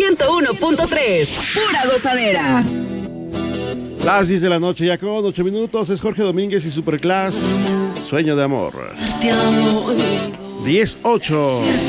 101.3. Pura gozadera. Las 10 de la noche, ya con 8 minutos, es Jorge Domínguez y Superclass, Sueño de Amor. 10-8.